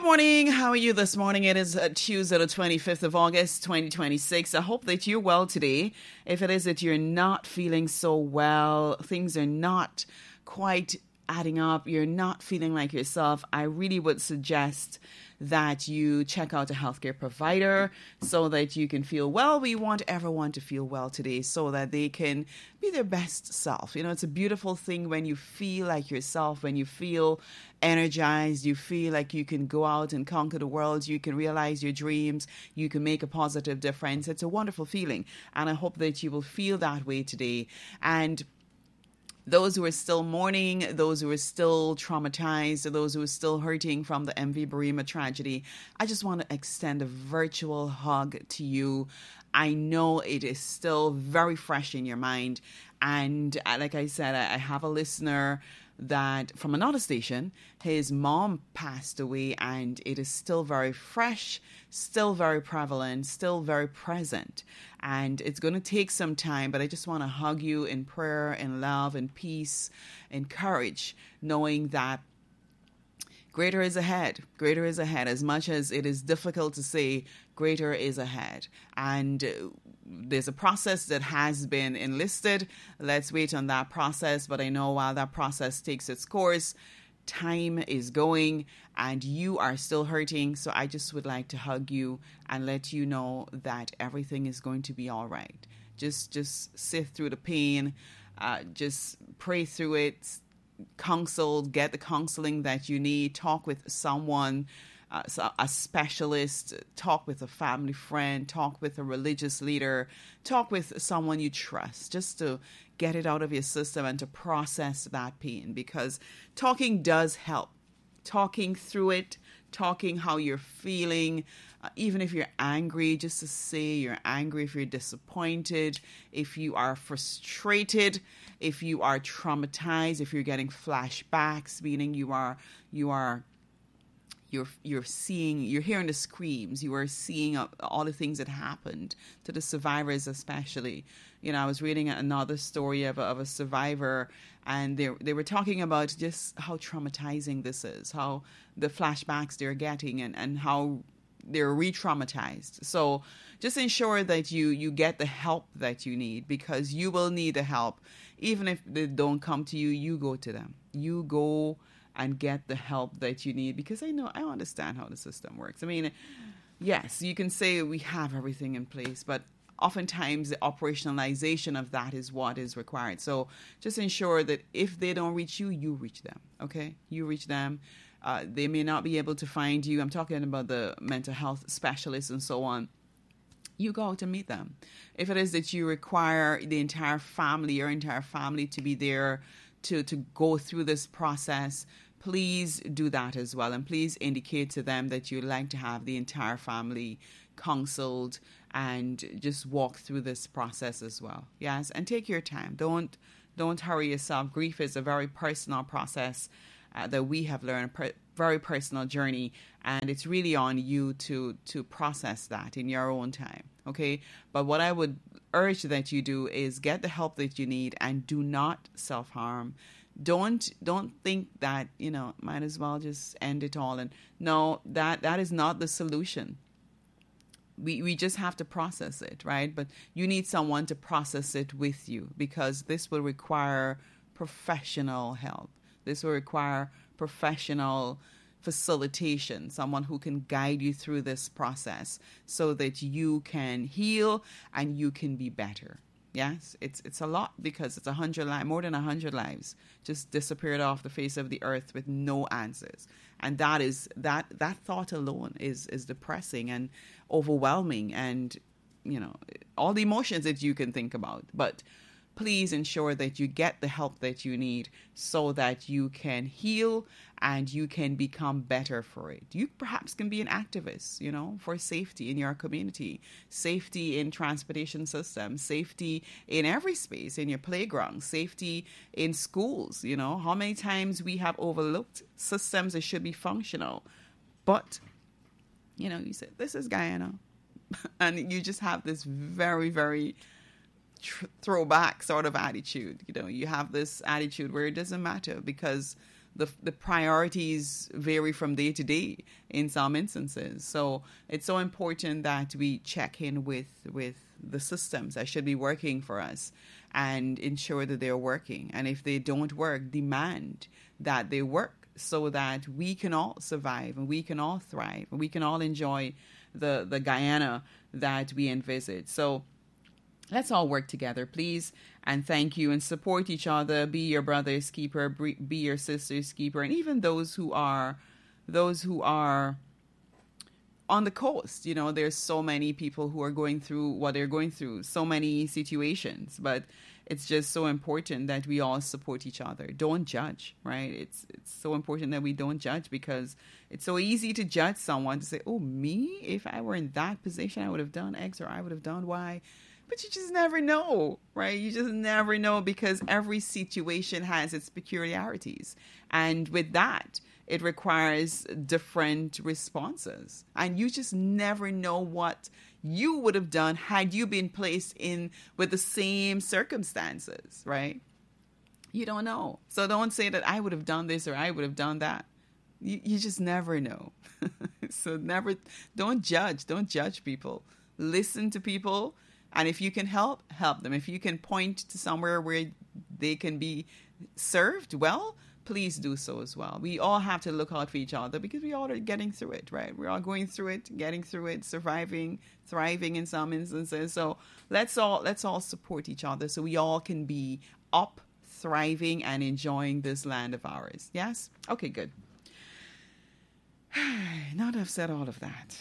morning. How are you this morning? It is Tuesday, the 25th of August, 2026. I hope that you're well today. If it is that you're not feeling so well, things are not quite adding up, you're not feeling like yourself, I really would suggest that you check out a healthcare provider so that you can feel well. We want everyone to feel well today so that they can be their best self. You know, it's a beautiful thing when you feel like yourself, when you feel energized, you feel like you can go out and conquer the world, you can realize your dreams, you can make a positive difference. It's a wonderful feeling, and I hope that you will feel that way today. And those who are still mourning, those who are still traumatized, those who are still hurting from the MV Burima tragedy, I just want to extend a virtual hug to you. I know it is still very fresh in your mind. And like I said, I have a listener that from another station, his mom passed away, and it is still very fresh, still very prevalent, still very present. And it's going to take some time, but I just want to hug you in prayer, in love, in peace, in courage, knowing that greater is ahead. Greater is ahead. As much as it is difficult to say, greater is ahead. And there's a process that has been enlisted. Let's wait on that process. But I know while that process takes its course, time is going and you are still hurting. So I just would like to hug you and let you know that everything is going to be all right. Just sit through the pain. Just pray through it. Counsel, get the counseling that you need. Talk with someone, a specialist, talk with a family friend, talk with a religious leader, talk with someone you trust, just to get it out of your system and to process that pain, because talking does help. Talking through it, talking how you're feeling, even if you're angry, just to say you're angry, if you're disappointed, if you are frustrated, if you are traumatized, if you're getting flashbacks, meaning you're hearing the screams, you are seeing all the things that happened to the survivors, especially. You know, I was reading another story of a survivor, and they were talking about just how traumatizing this is, how the flashbacks they're getting, and how they're re-traumatized. So just ensure that you get the help that you need, because you will need the help. Even if they don't come to you, you go to them. You go and get the help that you need, because I understand how the system works. I mean, yes, you can say we have everything in place, but oftentimes the operationalization of that is what is required. So just ensure that if they don't reach you, you reach them, okay? You reach them. They may not be able to find you. I'm talking about the mental health specialists and so on. You go out and meet them. If it is that you require the entire family, your entire family to be there to go through this process, please do that as well. And please indicate to them that you'd like to have the entire family counseled and just walk through this process as well. Yes, and take your time. Don't hurry yourself. Grief is a very personal process that we have learned, very personal journey, and it's really on you to process that in your own time, okay? But what I would urge that you do is get the help that you need, and do not self-harm. Don't think that, might as well just end it all. And no, that is not the solution. We just have to process it, right? But you need someone to process it with you, because this will require professional help. This will require professional facilitation, someone who can guide you through this process so that you can heal and you can be better. Yes, it's a lot, because it's more than 100 lives just disappeared off the face of the earth with no answers. And that thought alone is depressing and overwhelming, and all the emotions that you can think about. But please ensure that you get the help that you need so that you can heal and you can become better for it. You perhaps can be an activist, for safety in your community, safety in transportation systems, safety in every space, in your playground, safety in schools. How many times we have overlooked systems that should be functional, but you said, this is Guyana. And you just have this very, very throwback sort of attitude. You have this attitude where it doesn't matter, because the priorities vary from day to day in some instances. So it's so important that we check in with the systems that should be working for us and ensure that they're working. And if they don't work, demand that they work so that we can all survive and we can all thrive and we can all enjoy the Guyana that we envisage. So let's all work together, please, and thank you, and support each other. Be your brother's keeper, be your sister's keeper, and even those who are on the coast. You know, there's so many people who are going through what they're going through, so many situations, but it's just so important that we all support each other. Don't judge, right? It's so important that we don't judge, because it's so easy to judge someone, to say, oh, me, if I were in that position, I would have done X or I would have done Y. But you just never know, right? You just never know, because every situation has its peculiarities. And with that, it requires different responses. And you just never know what you would have done had you been placed in with the same circumstances, right? You don't know. So don't say that I would have done this or I would have done that. You just never know. So don't judge people. Listen to people. And if you can help them. If you can point to somewhere where they can be served well, please do so as well. We all have to look out for each other, because we all are getting through it, right? We're all going through it, getting through it, surviving, thriving in some instances. So let's all support each other so we all can be up, thriving, and enjoying this land of ours. Yes? Okay, good. Now that I've said all of that,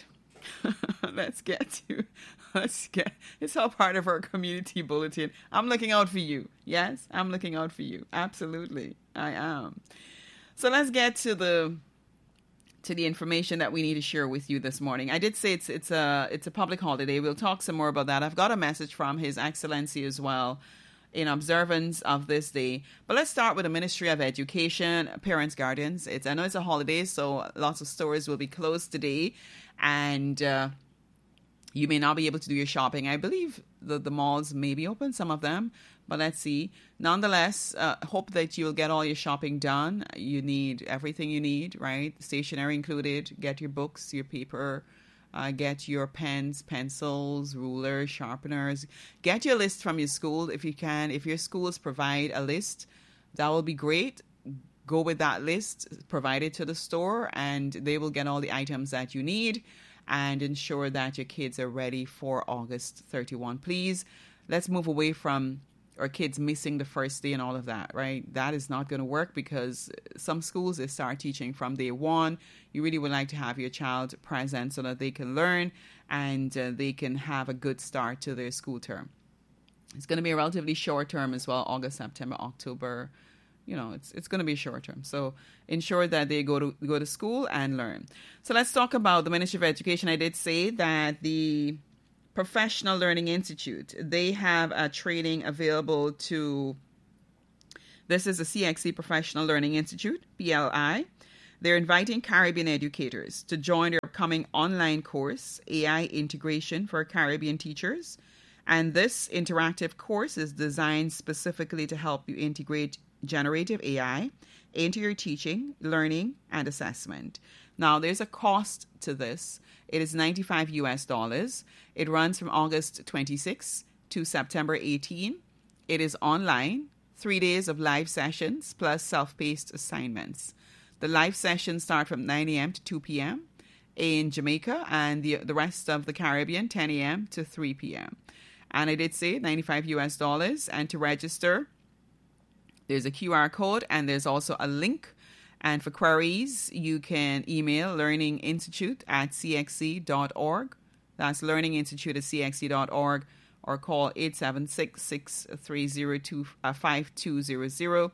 it's all part of our community bulletin. I'm looking out for you. Yes, I'm looking out for you. Absolutely, I am. So let's get to the information that we need to share with you this morning. I did say it's a public holiday. We'll talk some more about that. I've got a message from His Excellency as well in observance of this day. But let's start with the Ministry of Education, parents, guardians. I know it's a holiday, so lots of stores will be closed today, and you may not be able to do your shopping. I believe the malls may be open, some of them, but let's see. Nonetheless, hope that you'll get all your shopping done. You need everything you need, right? Stationery included. Get your books, your paper, get your pens, pencils, rulers, sharpeners. Get your list from your school if you can. If your schools provide a list, that will be great. Go with that list, provide it to the store, and they will get all the items that you need, and ensure that your kids are ready for August 31. Please, let's move away from our kids missing the first day and all of that, right? That is not going to work, because some schools, they start teaching from day one. You really would like to have your child present so that they can learn and they can have a good start to their school term. It's going to be a relatively short term as well, August, September, October. You know, it's going to be short term. So ensure that they go to school and learn. So let's talk about the Ministry of Education. I did say that the Professional Learning Institute, they have a training available to, this is the CXC Professional Learning Institute, PLI. They're inviting Caribbean educators to join their upcoming online course, AI Integration for Caribbean Teachers. And this interactive course is designed specifically to help you integrate generative AI into your teaching, learning, and assessment. Now, there's a cost to this. It is $95 US. It runs from August 26 to September 18. It is online, 3 days of live sessions plus self-paced assignments. The live sessions start from 9 a.m. to 2 p.m. in Jamaica, and the rest of the Caribbean, 10 a.m. to 3 p.m. And I did say $95 US. And to register, there's a QR code and there's also a link. And for queries, you can email learninginstitute@cxc.org. That's learninginstitute@cxc.org, or call 876-630-5200,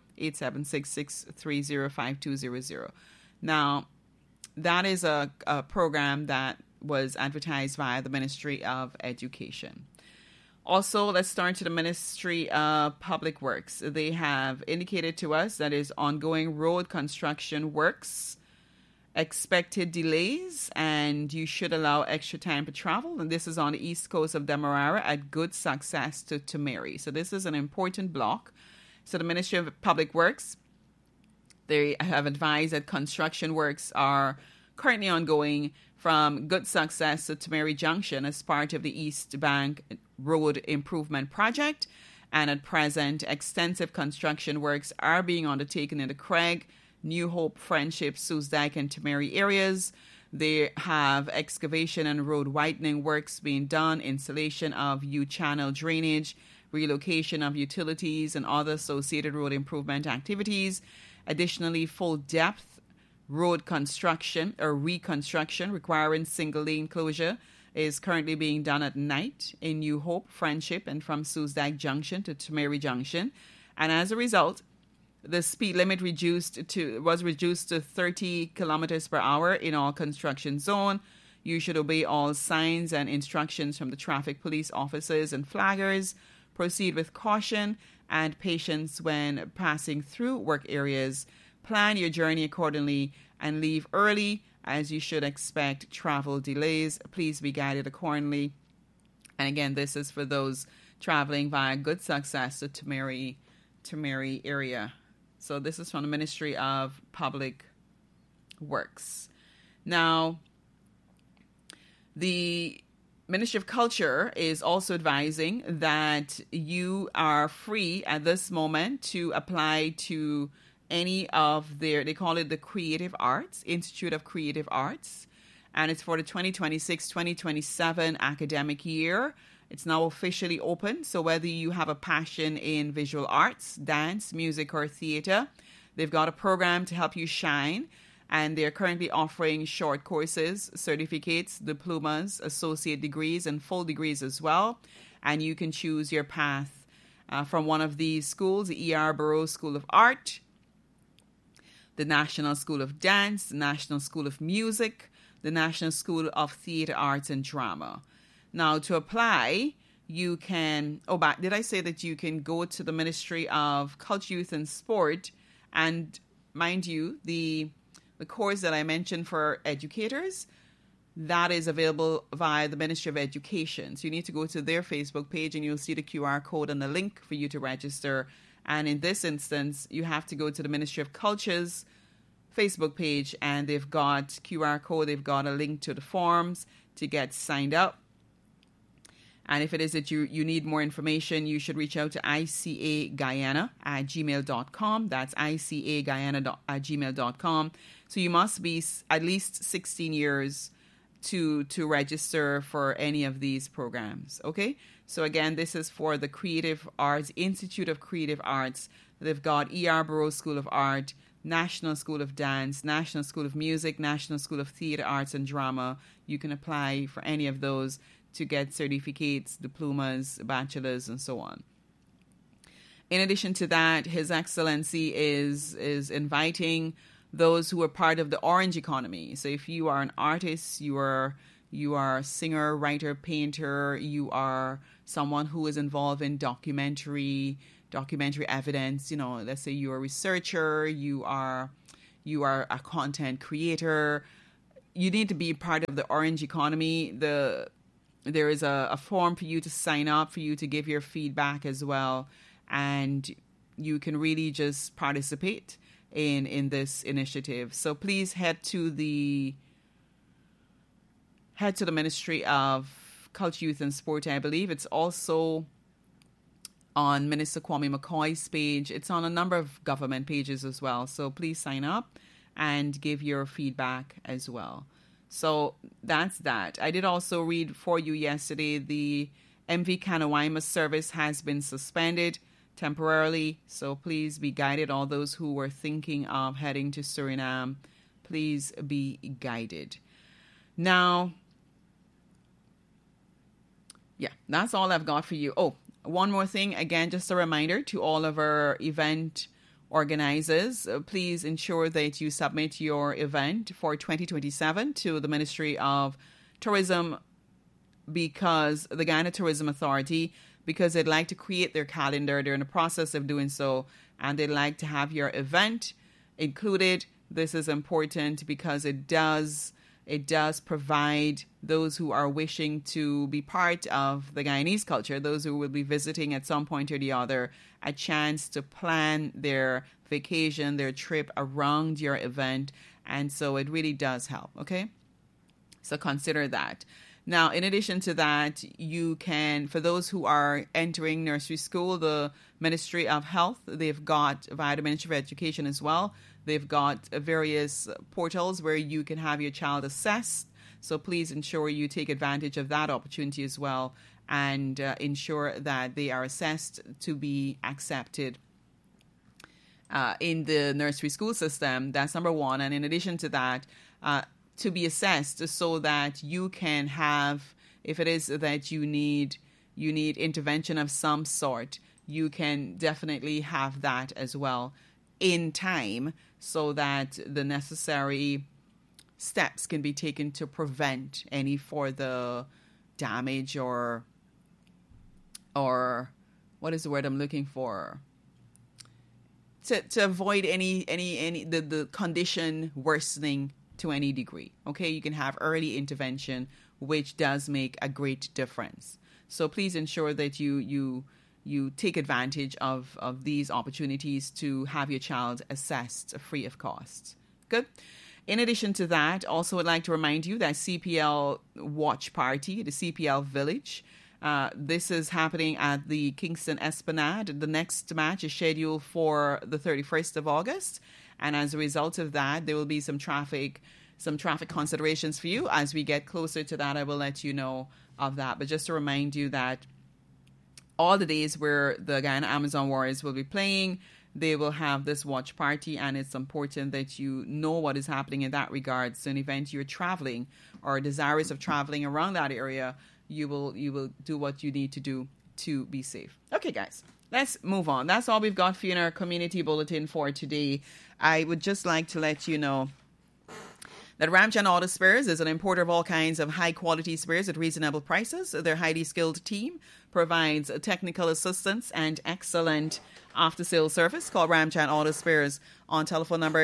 876-630-5200. Now, that is a program that was advertised via the Ministry of Education. Also, let's turn to the Ministry of Public Works. They have indicated to us that is ongoing road construction works, expected delays, and you should allow extra time for travel. And this is on the east coast of Demerara at good success to Mary. So this is an important block. So the Ministry of Public Works, They have advised that construction works are currently ongoing from Good Success to Tamari Junction as part of the East Bank Road Improvement Project. And at present, extensive construction works are being undertaken in the Craig, New Hope, Friendship, Susdyke, and Tamari areas. They have excavation and road widening works being done, installation of U-channel drainage, relocation of utilities, and other associated road improvement activities. Additionally, full depth road construction or reconstruction requiring single lane closure is currently being done at night in New Hope, Friendship, and from Susdyke Junction to Tamari Junction. And as a result, the speed limit was reduced to 30 kilometers per hour in all construction zone. You should obey all signs and instructions from the traffic police officers and flaggers. Proceed with caution and patience when passing through work areas. Plan your journey accordingly and leave early, as you should expect travel delays. Please be guided accordingly. And again, this is for those traveling via Good Success to Tamari area. So this is from the Ministry of Public Works. Now, the Ministry of Culture is also advising that you are free at this moment to apply to any of they call it the Creative Arts, Institute of Creative Arts, and it's for the 2026-2027 academic year. It's now officially open, so whether you have a passion in visual arts, dance, music, or theater, they've got a program to help you shine, and they're currently offering short courses, certificates, diplomas, associate degrees, and full degrees as well, and you can choose your path from one of these schools, the E.R. Burroughs School of Art, the National School of Dance, the National School of Music, the National School of Theatre Arts and Drama. Now, to apply, you can, did I say that you can go to the Ministry of Culture, Youth and Sport, and mind you, the course that I mentioned for educators, that is available via the Ministry of Education. So you need to go to their Facebook page and you'll see the QR code and the link for you to register. And in this instance, you have to go to the Ministry of Culture's Facebook page, and they've got QR code, they've got a link to the forms to get signed up. And if it is that you need more information, you should reach out to icaguyana@gmail.com. That's icaguyana@gmail.com. So you must be at least 16 years to register for any of these programs, okay? So again, this is for the Creative Arts, Institute of Creative Arts. They've got E.R. Burroughs School of Art, National School of Dance, National School of Music, National School of Theatre Arts and Drama. You can apply for any of those to get certificates, diplomas, bachelors, and so on. In addition to that, His Excellency is inviting those who are part of the Orange economy. So if you are an artist, you are a singer, writer, painter, you are someone who is involved in documentary evidence, let's say you're a researcher, you are a content creator, you need to be part of the Orange economy. There is a form for you to sign up, for you to give your feedback as well, and you can really just participate in this initiative. So please head to the Ministry of Culture, Youth and Sport, I believe. It's also on Minister Kwame McCoy's page. It's on a number of government pages as well. So please sign up and give your feedback as well. So that's that. I did also read for you yesterday the MV Kanawaima service has been suspended temporarily. So please be guided. All those who were thinking of heading to Suriname, please be guided. Now, yeah, that's all I've got for you. Oh, one more thing. Again, just a reminder to all of our event organizers, please ensure that you submit your event for 2027 to the Ministry of Tourism, because the Guyana Tourism Authority, because they'd like to create their calendar. They're in the process of doing so, and they'd like to have your event included. This is important because it does it does provide those who are wishing to be part of the Guyanese culture, those who will be visiting at some point or the other, a chance to plan their vacation, their trip around your event. And so it really does help, okay? So consider that. Now, in addition to that, you can, for those who are entering nursery school, the Ministry of Health, they've got, via the Ministry of Education as well, they've got various portals where you can have your child assessed. So please ensure you take advantage of that opportunity as well, and ensure that they are assessed to be accepted in the nursery school system. That's number one. And in addition to that, to be assessed so that you can have, if it is that you need intervention of some sort, you can definitely have that as well in time, so that the necessary steps can be taken to prevent any further damage or what is the word I'm looking for? To avoid the condition worsening to any degree. Okay, you can have early intervention, which does make a great difference. So please ensure that you take advantage of these opportunities to have your child assessed free of cost. Good. In addition to that, also would like to remind you that CPL Watch Party, the CPL Village, this is happening at the Kingston Esplanade. The next match is scheduled for the 31st of August. And as a result of that, there will be some traffic considerations for you. As we get closer to that, I will let you know of that. But just to remind you that all the days where the Guyana Amazon Warriors will be playing, they will have this watch party, and it's important that you know what is happening in that regard. So in the event you're traveling or desirous of traveling around that area, you will do what you need to do to be safe. Okay, guys, let's move on. That's all we've got for you in our community bulletin for today. I would just like to let you know that Ramjan Auto Spares is an importer of all kinds of high-quality spares at reasonable prices. Their highly skilled team provides technical assistance and excellent after-sales service. Call Ramjan Auto Spares on telephone number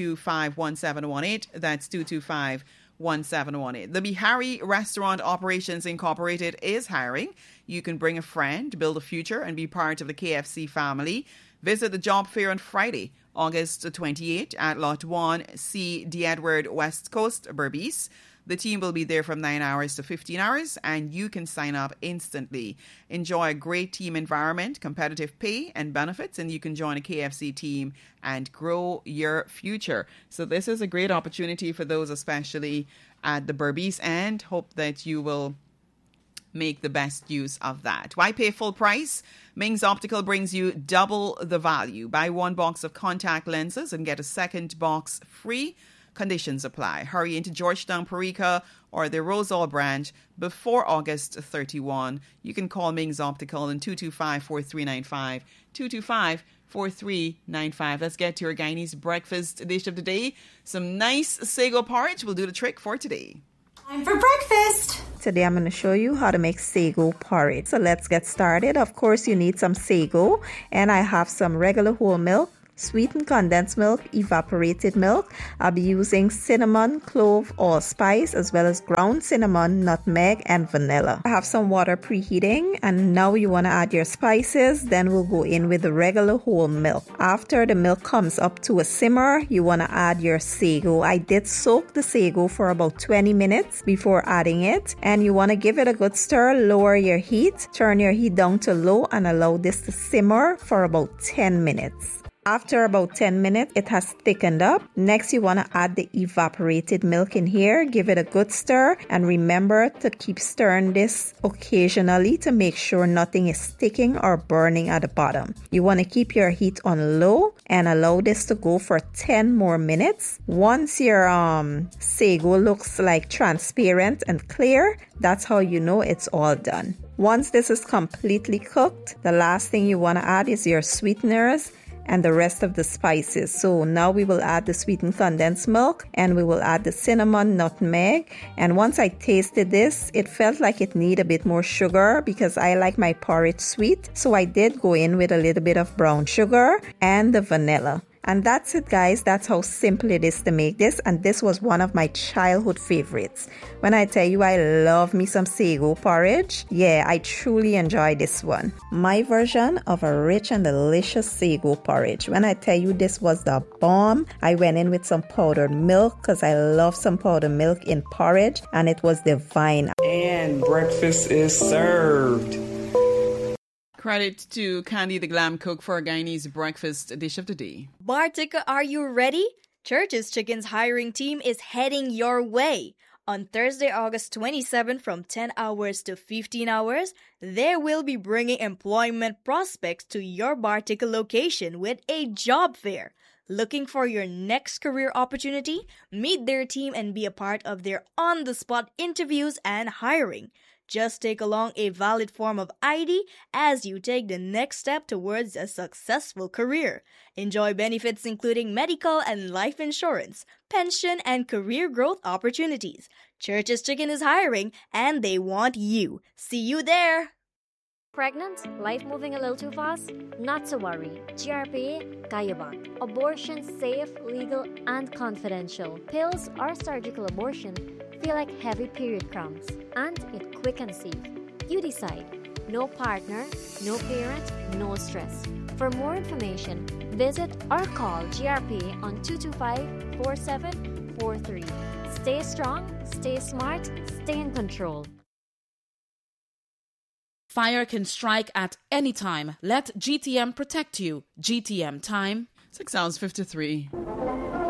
225-1718. That's 225-1718. The Bihari Restaurant Operations Incorporated is hiring. You can bring a friend, build a future, and be part of the KFC family. Visit the job fair on Friday, August 28 at Lot 1, C. D. Edward, West Coast, Berbice. The team will be there from 9 hours to 15 hours, and you can sign up instantly. Enjoy a great team environment, competitive pay and benefits, and you can join a KFC team and grow your future. So this is a great opportunity for those, especially at the Berbice end. Hope that you will make the best use of that. Why pay full price? Ming's Optical brings you double the value. Buy one box of contact lenses and get a second box free. Conditions apply. Hurry into Georgetown, Parika, or the Rosal branch before August 31. You can call Ming's Optical in 225-4395. 225-4395. Let's get to your Guyanese breakfast dish of the day. Some nice sago porridge will do the trick for today. Time for breakfast. Today I'm going to show you how to make sago porridge. So let's get started. Of course, you need some sago, and I have some regular whole milk, sweetened condensed milk, evaporated milk. I'll be using cinnamon, clove, allspice, as well as ground cinnamon, nutmeg, and vanilla. I have some water preheating, and now you want to add your spices. Then we'll go in with the regular whole milk. After the milk comes up to a simmer, you want to add your sago. I did soak the sago for about 20 minutes before adding it, and you want to give it a good stir. Lower your heat, turn your heat down to low, and allow this to simmer for about 10 minutes. After about 10 minutes, it has thickened up. Next, you want to add the evaporated milk in here. Give it a good stir, and remember to keep stirring this occasionally to make sure nothing is sticking or burning at the bottom. You want to keep your heat on low and allow this to go for 10 more minutes. Once your sago looks like transparent and clear, that's how you know it's all done. Once this is completely cooked, the last thing you want to add is your sweeteners and the rest of the spices. So now we will add the sweetened condensed milk, and we will add the cinnamon, nutmeg. And once I tasted this, it felt like it needed a bit more sugar because I like my porridge sweet. So I did go in with a little bit of brown sugar and the vanilla. And that's it, guys. That's how simple it is to make this. And this was one of my childhood favorites. When I tell you I love me some sago porridge, yeah, I truly enjoy this one. My version of a rich and delicious sago porridge. When I tell you this was the bomb, I went in with some powdered milk because I love some powdered milk in porridge, and it was divine. And breakfast is served. Credit to Candy the Glam Cook for Guyanese breakfast dish of the day. Bartica, are you ready? Church's Chicken's hiring team is heading your way. On Thursday, August 27 from 10 hours to 15 hours, they will be bringing employment prospects to your Bartica location with a job fair. Looking for your next career opportunity? Meet their team and be a part of their on-the-spot interviews and hiring. Just take along a valid form of ID as you take the next step towards a successful career. Enjoy benefits including medical and life insurance, pension, and career growth opportunities. Church's Chicken is hiring, and they want you. See you there! Pregnant? Life moving a little too fast? Not to worry. GRPA Kayaban. Abortion safe, legal, and confidential. Pills or surgical abortion feel like heavy period cramps, and it quick and safe. You decide. No partner, no parent, no stress. For more information, visit or call GRPA on 225-4743. Stay strong, stay smart, stay in control. Fire can strike at any time. Let GTM protect you. GTM time. 6 hours 53.